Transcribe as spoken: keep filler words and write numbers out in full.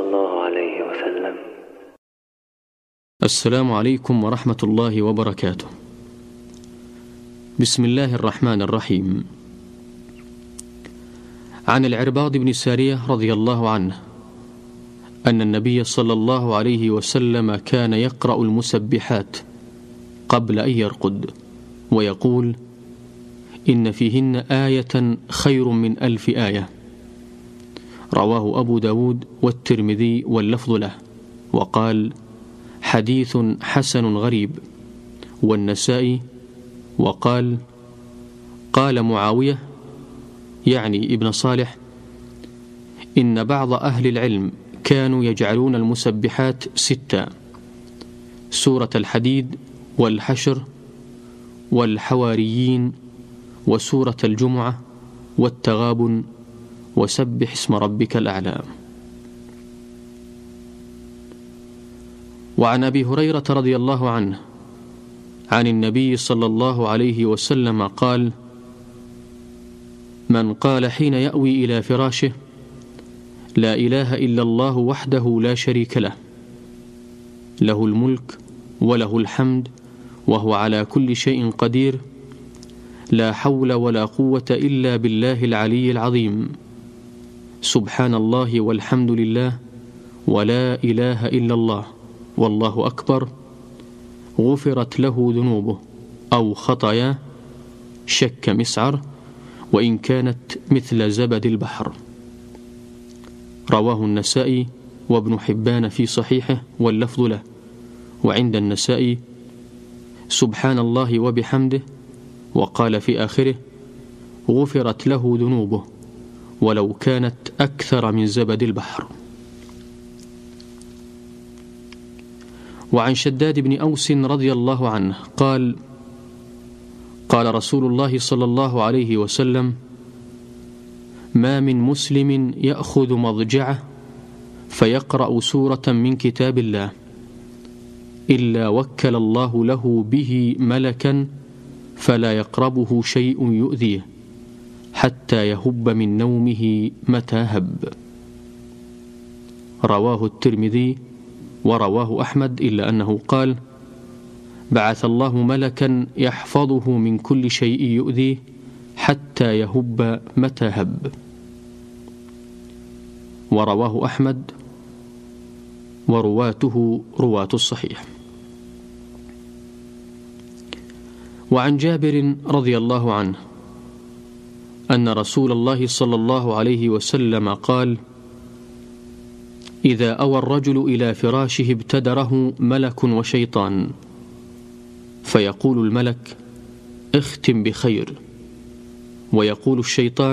الله عليه وسلم. السلام عليكم ورحمة الله وبركاته. بسم الله الرحمن الرحيم. عن العرباض بن سارية رضي الله عنه أن النبي صلى الله عليه وسلم كان يقرأ المسبحات قبل أن يرقد ويقول: إن فيهن آية خير من ألف آية. رواه أبو داود والترمذي واللفظ له، وقال: حديث حسن غريب. والنسائي وقال: قال معاوية يعني ابن صالح: إن بعض أهل العلم كانوا يجعلون المسبحات ستا: سورة الحديد والحشر والحواريين وسورة الجمعة والتغابن وسبح اسم ربك الأعلى. وعن أبي هريرة رضي الله عنه عن النبي صلى الله عليه وسلم قال: من قال حين يأوي إلى فراشه: لا إله إلا الله وحده لا شريك له، له الملك وله الحمد وهو على كل شيء قدير، لا حول ولا قوة إلا بالله العلي العظيم، سبحان الله والحمد لله ولا إله إلا الله والله أكبر، غفرت له ذنوبه أو خطاياه شك مسعر وإن كانت مثل زبد البحر. رواه النسائي وابن حبان في صحيحه واللفظ له. وعند النسائي: سبحان الله وبحمده، وقال في آخره: غفرت له ذنوبه ولو كانت أكثر من زبد البحر. وعن شداد بن أوس رضي الله عنه قال: قال رسول الله صلى الله عليه وسلم: ما من مسلم يأخذ مضجعه فيقرأ سورة من كتاب الله إلا وكل الله له به ملكا فلا يقربه شيء يؤذيه حتى يهب من نومه متى هب. رواه الترمذي ورواه أحمد، إلا أنه قال: بعث الله ملكا يحفظه من كل شيء يؤذيه حتى يهب متى هب. ورواه أحمد ورواته رواة الصحيح. وعن جابر رضي الله عنه أن رسول الله صلى الله عليه وسلم قال: إذا أوى الرجل إلى فراشه ابتدره ملك وشيطان، فيقول الملك: اختم بخير، ويقول الشيطان: